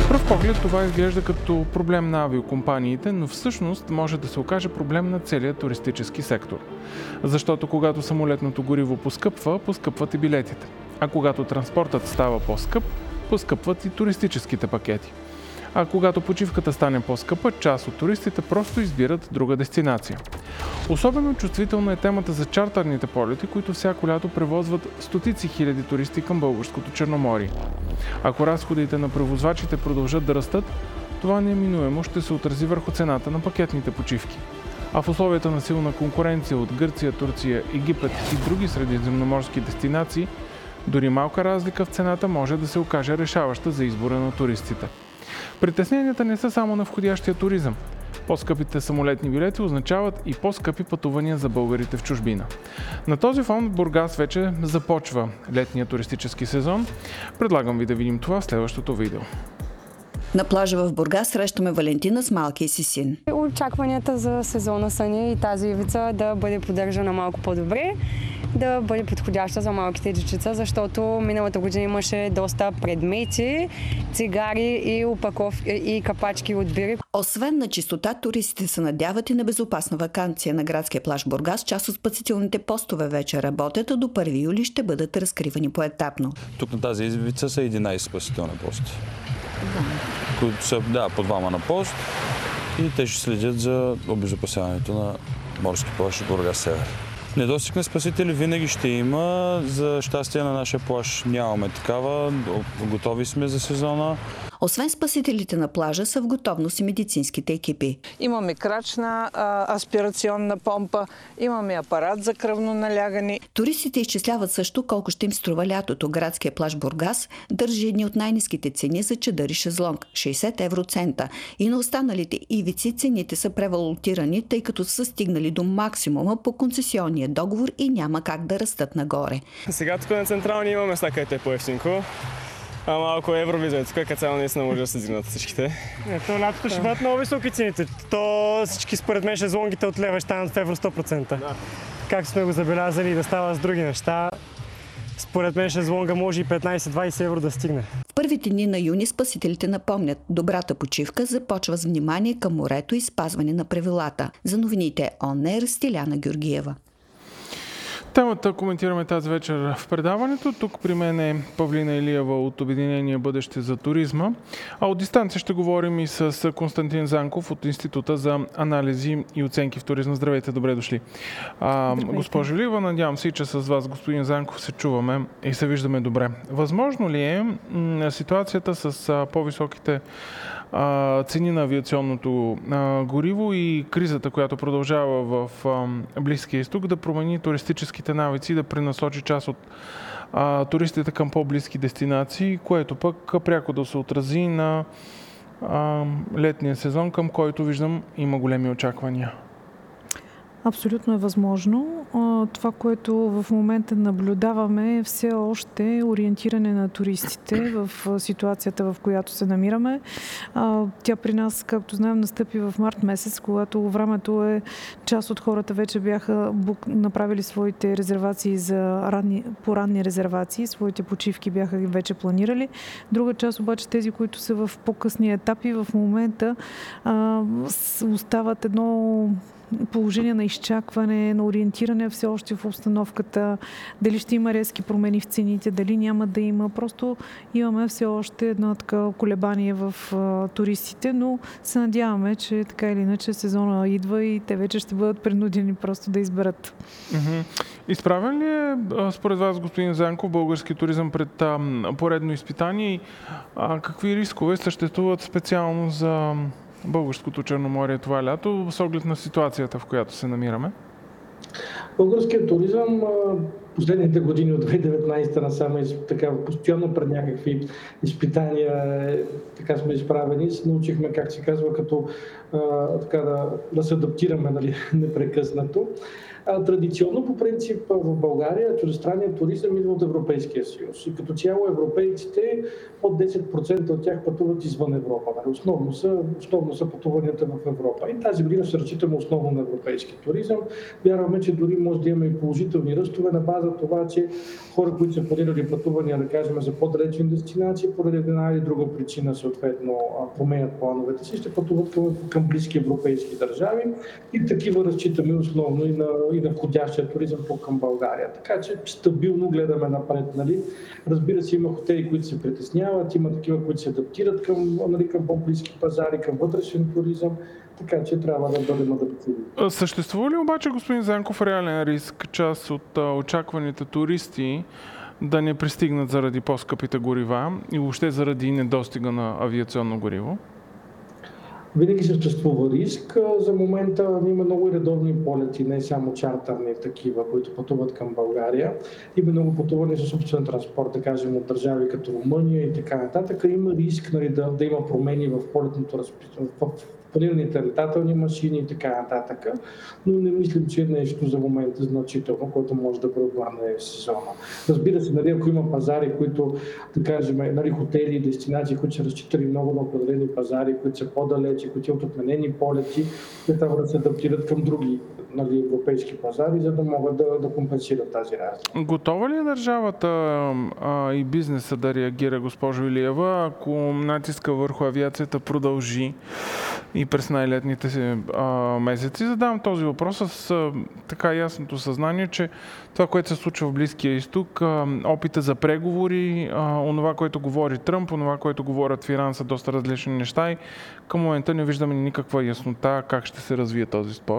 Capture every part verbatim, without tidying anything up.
пръв поглед това изглежда като проблем на авиокомпаниите, но всъщност може да се окаже проблем на целия туристически сектор. Защото когато самолетното гориво поскъпва, поскъпват и билетите. А когато транспортът става по-скъп, поскъпват и туристическите пакети. А когато почивката стане по-скъпа, част от туристите просто избират друга дестинация. Особено чувствителна е темата за чартърните полети, които всяко лято превозват стотици хиляди туристи към българското Черноморие. Ако разходите на превозвачите продължат да растат, това неминуемо ще се отрази върху цената на пакетните почивки. А в условията на силна конкуренция от Гърция, Турция, Египет и други средиземноморски дестинации, дори малка разлика в цената може да се окаже решаваща за избора на туристите. Притесненията не са само на входящия туризъм. По-скъпите самолетни билети означават и по-скъпи пътувания за българите в чужбина. На този фон в Бургас вече започва летния туристически сезон. Предлагам ви да видим това в следващото видео. На плажа в Бургас срещаме Валентина с малкия си син. Очакванията за сезона са ни и тази ивица да бъде поддържана малко по-добре, да бъде подходяща за малките дечица, защото миналата година имаше доста предмети, цигари и упаковки и капачки от бири. Освен на чистота, туристите се надяват и на безопасна ваканция на градския плаж Бургас. Част от спасителните постове вече работят, а до първи юли ще бъдат разкривани поетапно. Тук на тази ивица са единайсет спасителни поста, които са да, по двама на пост и те ще следят за обезопасяването на морски плаж Бургас Север. Недостиг на спасители винаги ще има. За щастие на нашия плаж нямаме такава. Готови сме за сезона. Освен спасителите на плажа са в готовност и медицинските екипи. Имаме крачна а, аспирационна помпа, имаме апарат за кръвно налягане. Туристите изчисляват също колко ще им струва лятото. Градския плаж Бургас държи едни от най-ниските цени за чадър и шезлонг – шейсет евроцента. И на останалите ивици цените са превалутирани, тъй като са стигнали до максимума по концесионния договор и няма как да растат нагоре. Сега тук на Централния има места, където е по-евтинко. А малко Евровизия, тук като цяло наистина може да се дигнат всичките. Ето, лятото ще бъдат много високи цените. То всички според мен шезлонгите от лева ще станат в евро сто процента. Да. Както сме го забелязали да става с други неща, според мен шезлонга може и петнайсет-двайсет евро да стигне. В първите дни на юни спасителите напомнят, добрата почивка започва с внимание към морето и спазване на правилата. За новините Он Ер, Стиляна Георгиева. Темата коментираме тази вечер в предаването. Тук при мен е Павлина Илиева от Обединение Бъдеще за туризма. А от дистанция ще говорим и с Константин Занков от Института за анализи и оценки в туризма. Здравейте, добре дошли. А, госпожо Илиева, надявам се, че с вас, господин Занков, се чуваме и се виждаме добре. Възможно ли е м- ситуацията с а, по-високите а, цени на авиационното а, гориво и кризата, която продължава в а, Близкия изток, да промени туристическите навици, да пренасочи част от а, туристите към по-близки дестинации, което пък пряко да се отрази на а, летния сезон, към който виждам има големи очаквания? Абсолютно е възможно. Това, което в момента наблюдаваме, е все още ориентиране на туристите в ситуацията, в която се намираме. Тя при нас, както знаем, настъпи в март месец, когато времето е част от хората вече бяха направили своите резервации за ранни, по ранни резервации, своите почивки бяха вече планирали. Друга част обаче, тези, които са в по-късни етапи, в момента а, остават едно положение на изчакване, на ориентиране все още в обстановката, дали ще има резки промени в цените, дали няма да има. Просто имаме все още едно така колебание в а, туристите, но се надяваме, че така или иначе сезона идва и те вече ще бъдат принудени просто да изберат. Mm-hmm. Изправен ли е според вас, господин Занков, български туризъм пред а, поредно изпитание и а, какви рискове съществуват специално за българското Черноморие това лято, с оглед на ситуацията, в която се намираме? Българският туризъм последните години от две хиляди и деветнайсета насам е така постоянно пред някакви изпитания, така сме изправени. Научихме, как се казва, като а, така да, да се адаптираме, нали, непрекъснато. А, традиционно, по принцип, в България чуждестранният туризъм идва от Европейския съюз. И като цяло европейците, под десет процента от тях пътуват извън Европа. Основно са, основно са пътуванията в Европа. И тази година ще разчитаме основно на европейски туризъм. Вярваме, че дори може да имаме и положителни ръстове на база това, че хора, които са планирали пътувания, да кажем, за по-далечни дестинации, поради една или друга причина, съответно, променят плановете си, ще пътуват към, към близки европейски държави. И такива разчитаме основно и на, и на входящия туризъм по към България. Така че стабилно гледаме напред. Нали? Разбира се, има хотели, които се притесняват, има такива, които се адаптират към, нали, към по-близки пазари, към вътрешен туризъм. Така че трябва да бъдем адаптивни. Съществува ли обаче, господин Занков, реален риск част от а, очакваните туристи да не пристигнат заради по-скъпите горива и въобще заради недостига на авиационно гориво? Винаги съществува риск. За момента има много редовни полети, не само чартърни такива, които пътуват към България. Има много пътувания със собствен транспорт, да кажем, от държави като Румъния и така нататък. Има риск, нали, да, да има промени в полетното разписание, в планираните летателни машини и така нататък. Но не мислим, че е нещо за момента значително, което може да преобърне сезона. Разбира се, нали, ако има пазари, които, да кажем, нали, хотели и дестинации, които са разчитали много на определени пазари, които са по-далече, които имат отменени полети, те трябва да се адаптират към други, нали, европейски пазари, за да могат да, да компенсират тази разлика. Готова ли е държавата а, и бизнеса да реагира, госпожо Илиева, ако натиска върху авиацията продължи и през най-летните си а, месеци? Задавам този въпрос с а, така ясното съзнание, че това, което се случва в Близкия изток, а, опита за преговори, а, онова, което говори Тръмп, онова, което говорят в Иран, са доста различни неща и към момента не виждаме никаква яснота как ще се развие този спор.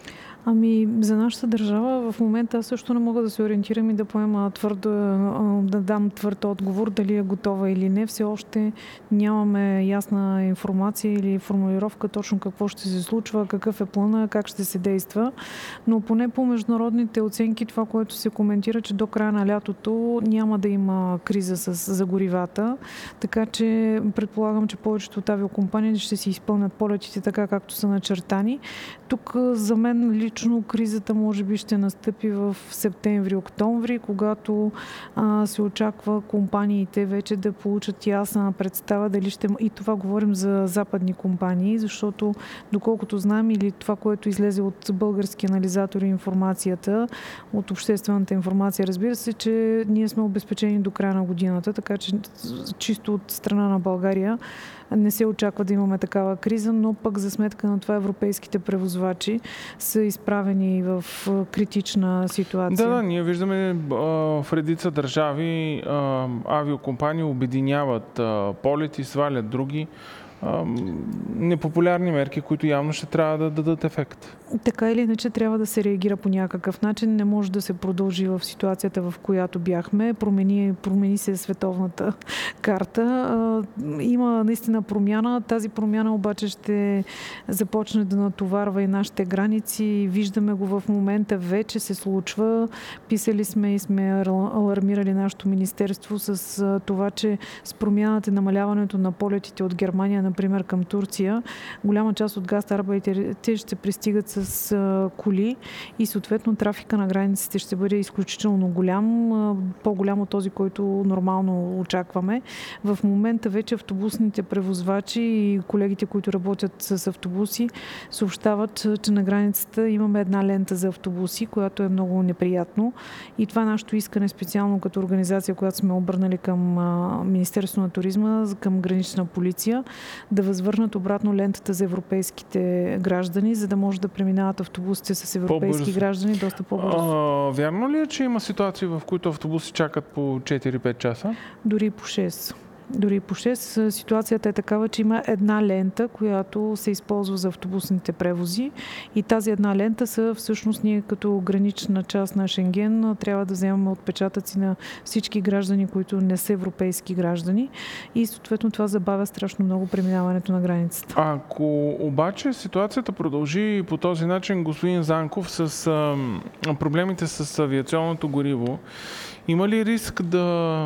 Ами, за нашата държава в момента аз също не мога да се ориентирам и да поема твърдо, да дам твърд отговор, дали е готова или не. Все още нямаме ясна информация или формулировка точно какво ще се случва, какъв е плана, как ще се действа. Но поне по международните оценки, това, което се коментира, че до края на лятото няма да има криза с, за горивата. Така че предполагам, че повечето от авиокомпании ще си изпълнят полетите така, както са начертани. Тук за мен лично кризата може би ще настъпи в септември-октомври, когато а, се очаква компаниите вече да получат ясна представа дали ще... И това говорим за западни компании, защото доколкото знам или това, което излезе от български анализатори информацията, от обществената информация, разбира се, че ние сме обезпечени до края на годината, така че чисто от страна на България не се очаква да имаме такава криза, но пък за сметка на това европейските превозвачи са изправени в критична ситуация. Да, да, ние виждаме а, в редица държави а, авиокомпании обединяват а, полети, свалят други. Непопулярни мерки, които явно ще трябва да дадат ефект. Така или иначе трябва да се реагира по някакъв начин. Не може да се продължи в ситуацията, в която бяхме. Промени, промени се световната карта. Има наистина промяна. Тази промяна обаче ще започне да натоварва и нашите граници. Виждаме го в момента. Вече се случва. Писали сме и сме алармирали нашето министерство с това, че с промяната и намаляването на полетите от Германия, например, към Турция, голяма част от гастарбайтерите ще пристигат с а, коли и съответно трафика на границите ще бъде изключително голям, а, по-голям от този, който нормално очакваме. В момента вече автобусните превозвачи и колегите, които работят с автобуси, съобщават, че на границата имаме една лента за автобуси, която е много неприятно. И това е нашето искане специално като организация, която сме обърнали към а, Министерството на туризма, към гранична полиция, да възвърнат обратно лентата за европейските граждани, за да може да преминават автобусите с европейски по-бързо. граждани доста по-бързо. А, вярно ли е, че има ситуации, в които автобуси чакат по четири-пет часа? Дори по шест. Дори по шест. Ситуацията е такава, че има една лента, която се използва за автобусните превози и тази една лента са всъщност ние като гранична част на Шенген трябва да вземаме отпечатъци на всички граждани, които не са европейски граждани и съответно това забавя страшно много преминаването на границата. Ако обаче ситуацията продължи по този начин, господин Занков, с а, проблемите с авиационното гориво, има ли риск да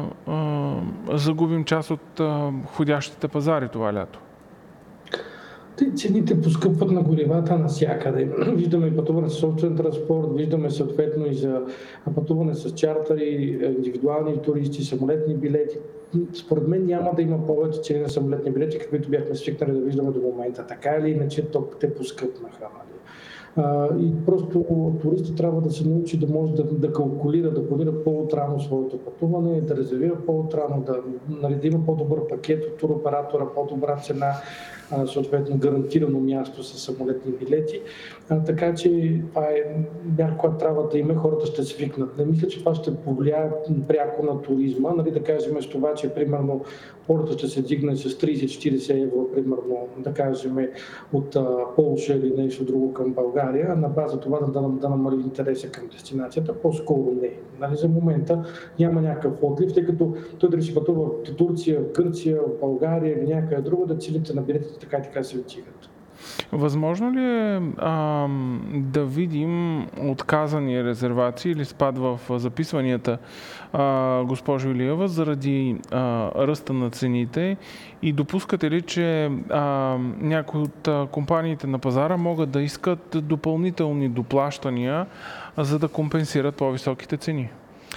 а, загубим част от а, ходящите пазари това лято? Те цените поскъпват на горивата навсякъде. Виждаме и пътуване с собствен транспорт, виждаме съответно и за пътуване с чартъри, индивидуални туристи, самолетни билети. Според мен няма да има повече цени на самолетни билети, каквито бяхме свикнали да виждаме до момента. Така или иначе, те поскъпнаха. Uh, и просто туристът трябва да се научи да може да, да калкулира, да планира по-отрано своето пътуване, да резервира по-отрано, да, нали, да има по-добър пакет от туроператора, по-добра цена, uh, съответно гарантирано място с самолетни билети. Uh, така че това е мярка, която трябва да има, хората ще свикнат. Не мисля, че това ще повлияе пряко на туризма. Нали, да кажем с това, че примерно хората ще се дигне с трийсет-четирийсет евро, примерно, да кажем, от uh, Полша или нещо друго към България, на база това да, да, да намали интереса към дестинацията, по-скоро не. Нали, за момента няма някакъв отлив, тъй като той дали ще пътува в Турция, в Гърция, в България или някъде друго, да цените на билетите така и така се вдигат. Възможно ли е а, да видим отказани резервации или спад в записванията, а, госпожо Илиева, заради а, ръста на цените и допускате ли, че а, някои от а, компаниите на пазара могат да искат допълнителни доплащания, за да компенсират по-високите цени?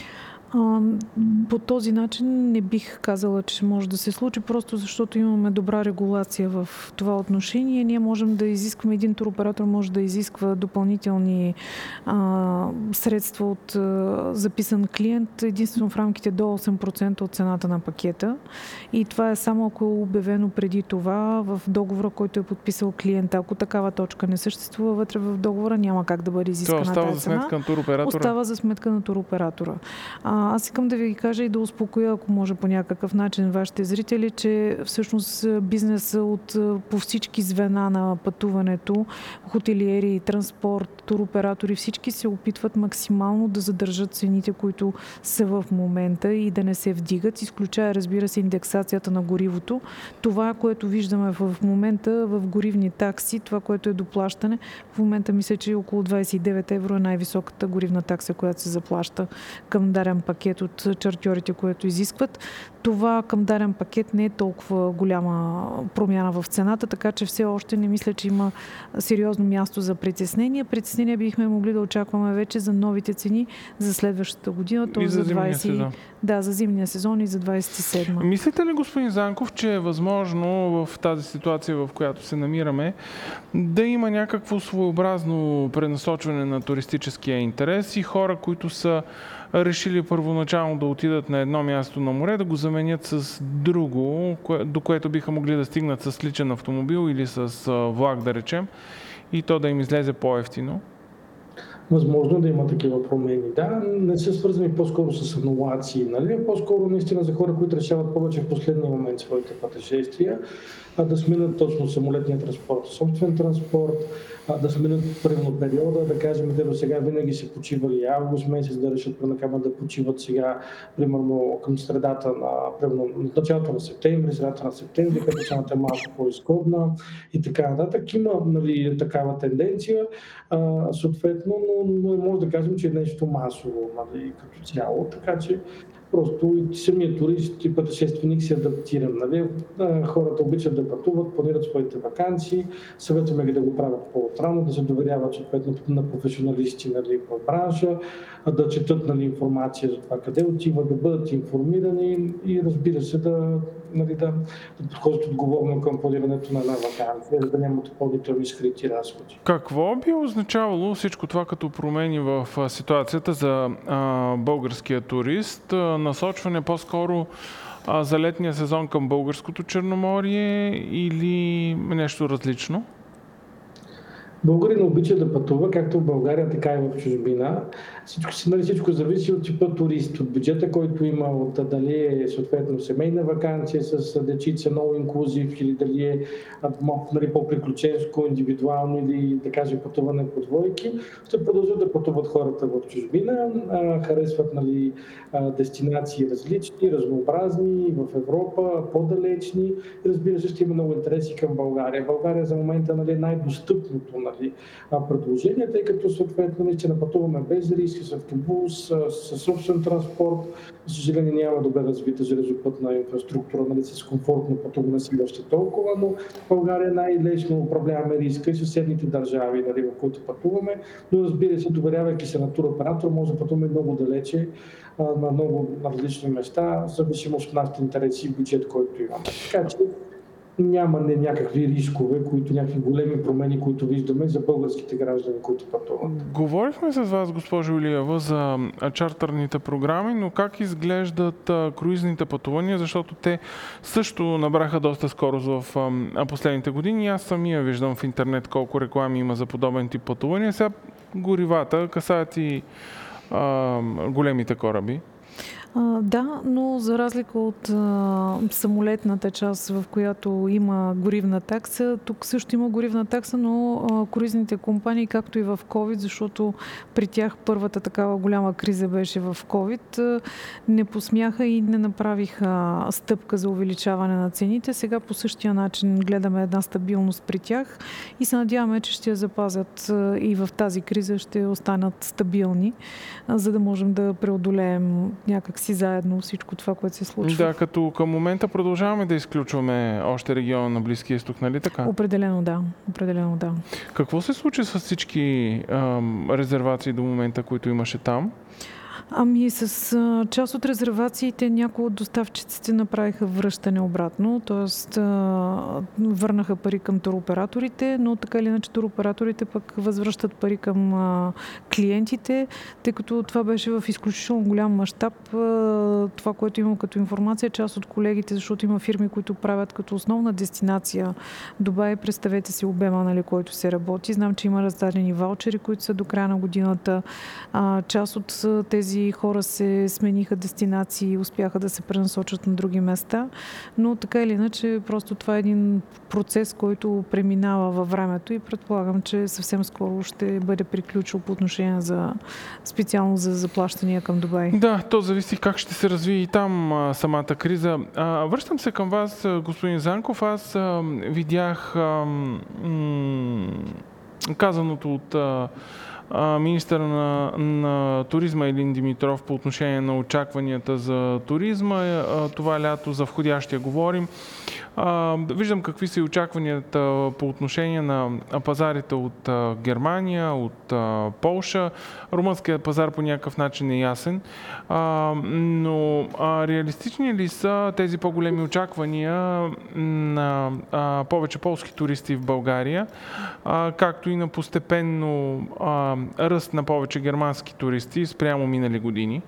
По този начин не бих казала, че може да се случи, просто защото имаме добра регулация в това отношение. Ние можем да изискваме, един туроператор може да изисква допълнителни а, средства от а, записан клиент, единствено в рамките до осем процента от цената на пакета. И това е само ако е обявено преди това в договора, който е подписал клиента. Ако такава точка не съществува вътре в договора, няма как да бъде изискана тази цена. Това остава за сметка на туроператора? Остава за сметка на туроператора. Аз искам да ви кажа и да успокоя, ако може по някакъв начин, вашите зрители, че всъщност бизнеса от по всички звена на пътуването, хотелиери, транспорт, туроператори, всички се опитват максимално да задържат цените, които са в момента и да не се вдигат, изключая, разбира се, индексацията на горивото. Това, което виждаме в момента в горивни такси, това, което е доплащане, в момента мисля, че около двадесет и девет евро е най-високата горивна такса, която се заплаща към дарен пакет от чартьорите, което изискват. Това към дарен пакет не е толкова голяма промяна в цената, така че все още не мисля, че има сериозно място за притеснение. Притеснение бихме могли да очакваме вече за новите цени за следващата година. И за зимния сезон. Да, за зимния сезон и за двадесет и седма. Мислите ли, господин Занков, че е възможно в тази ситуация, в която се намираме, да има някакво своеобразно пренасочване на туристическия интерес и хора, които са решили първоначално да отидат на едно място на море, да го заменят с друго, до което биха могли да стигнат с личен автомобил или с влак, да речем, и то да им излезе по-евтино? Възможно да има такива промени. Да, не са свързани по-скоро с анулации, нали? По-скоро наистина за хора, които решават повече в последния момент своите пътешествия, а да сменят точно самолетния транспорт, собствен транспорт, а да сменят примерно периода, да кажем, те до сега винаги са почивали август месец, да решат примерно да почиват сега, примерно към средата на, примерно, началото на септември, средата на септември, като цената е малко по-изгодна и така нататък. Има, нали, такава тенденция, а, съответно, но, но може да кажем, че е нещо масово, нали, като цяло, така че просто и самият турист и пътешественик се адаптира. Нали? Хората обичат да пътуват, планират своите ваканции, съветваме ги да го правят по-отрано, да се доверяват съответно на професионалисти, нали, в бранша, да четат, нали, информация за това къде отиват, да бъдат информирани и, разбира се, да, нали, да, да подходят отговорно към планирането на една ваканция, за да нямат допълнителни скрити разходи. Какво би означавало всичко това като промени в ситуацията за а, българския турист? Насочване по-скоро а, за летния сезон към българското Черноморие или нещо различно? Българин обича да пътува, както в България, така и в чужбина. Всичко, нали, всичко зависи от типа турист, от бюджета, който има, от дали е съответно семейна ваканция с дечица, много инклюзив, или дали е, нали, по-приключенско, индивидуално, или, да кажем, пътуване по двойки. Ще продължат да пътуват хората в чужбина, харесват, нали, дестинации различни, разнообразни, в Европа, по-далечни. Разбира се, ще има много интереси към България. България за момента, нали, е най-достъпното, нали, предложение, тъй като съответно наистина пътуваме без риск, с автобус, с собствен транспорт. За съжаление няма добре развита железопътна инфраструктура, нали, с комфортно пътуване си още толкова, но в България най-лесно управляваме риска и съседните държави, нали, в които пътуваме, но разбира се, доверявайки се на туроператор, може да пътуваме много далече, на много на различни места, в зависимост от нашите интереси и бюджет, който имаме. Така че няма не някакви рискове, които някакви големи промени, които виждаме за българските граждани, които пътуват. Говорихме с вас, госпожо Илиева, за чартърните програми, но как изглеждат а, круизните пътувания, защото те също набраха доста скорост в а, последните години. Аз самия виждам в интернет колко реклами има за подобен тип пътувания. Сега горивата касаят и а, големите кораби. А, да, но за разлика от а, самолетната част, в която има горивна такса, тук също има горивна такса, но а, круизните компании, както и в COVID, защото при тях първата такава голяма криза беше в COVID, а, не посмяха и не направиха стъпка за увеличаване на цените. Сега по същия начин гледаме една стабилност при тях и се надяваме, че ще я запазят а, и в тази криза ще останат стабилни, а, за да можем да преодолеем някак си заедно всичко това, което се случва. Да, като към момента продължаваме да изключваме още региона на Близкия изток, нали така? Определено да. Определено да. Какво се случи с всички ам, резервации до момента, които имаше там? Ами с а, част от резервациите някои от доставчиците направиха връщане обратно, т.е. върнаха пари към туроператорите, но така или иначе туроператорите пък възвръщат пари към а, клиентите, тъй като това беше в изключително голям мащаб. Това, което имам като информация, част от колегите, защото има фирми, които правят като основна дестинация Дубай, представете си обема, нали, който се работи. Знам, че има раздадени ваучери, които са до края на годината. А, част от тези хора се смениха дестинации и успяха да се пренасочат на други места, но така или иначе просто това е един процес, който преминава във времето и предполагам, че съвсем скоро ще бъде приключил по отношение за специално за заплащания към Дубай. Да, то зависи как ще се развие и там а, самата криза. А, връщам се към вас, господин Занков. Аз а, видях а, м- казаното от а, министъра на, на туризма Илин Димитров по отношение на очакванията за туризма. Това лято за входящия говорим. Виждам какви са и очакванията по отношение на пазарите от Германия, от Полша. Румънският пазар по някакъв начин е ясен. Но реалистични ли са тези по-големи очаквания на повече полски туристи в България, както и на постепенно ръст на повече германски туристи спрямо минали години?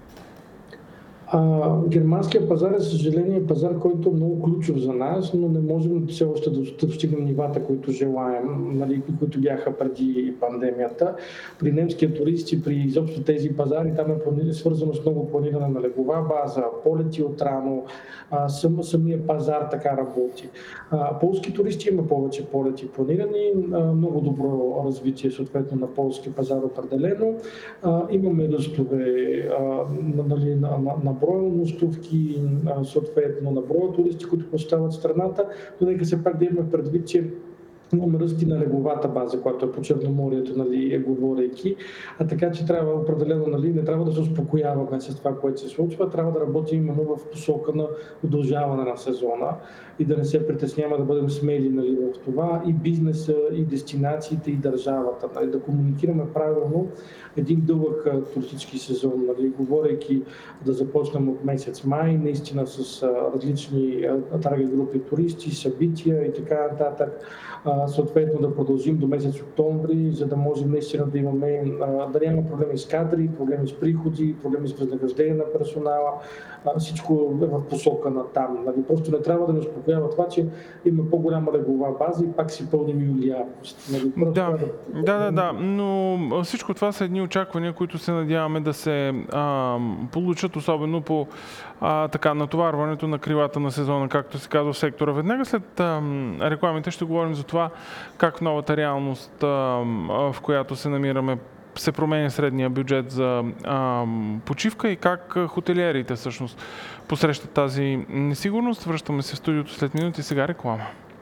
А, германският пазар е, съжаление, е пазар, който е много ключов за нас, но не можем все още да достигнем нивата, които желаем, нали, които бяха преди пандемията. При немския туристи, при изобщо тези пазари, там е свързано с много планиране на легова база, полети отрано, а, сам, самия пазар така работи. А, полски туристи има повече полети планирани, а, много добро развитие съответно на полски пазар определено. А, имаме ръстове а, нали, на, на, на броя нощувки, съответно на броя туристи, които посещават страната, но нека се пак да имаме предвид, че имаме ръсти на леговата база, която е по Черноморието, нали, е говорейки. А така че трябва определено, нали, не трябва да се успокояваме с това, което се случва, трябва да работим именно в посока на удължаване на сезона и да не се притесняваме, да бъдем смели, нали, в това и бизнеса, и дестинациите, и държавата. Нали, да комуникираме правилно един дълъг туристически сезон, нали, говорейки да започнем от месец май, наистина с а, различни таргет групи туристи, събития и така нататък. А, съответно да продължим до месец октомври, за да можем наистина да имаме, а, да няма проблеми с кадри, проблеми с приходи, проблеми с възнаграждение на персонала. А, всичко е в посока на там. Нали. Просто не трябва да ни успокоява това, че има по-голяма легова база и пак си пълним юли-август. Нали. Да, да, да, да, но всичко това са едни очаквания, които се надяваме да се а, получат, особено по а, така натоварването на крилата на сезона, както се казва в сектора. Веднага след а, рекламите ще говорим за това как в новата реалност, а, в която се намираме, се променя средния бюджет за а, почивка и как хотелиерите всъщност посрещат тази несигурност. Връщаме се в студиото след минути. Сега реклама.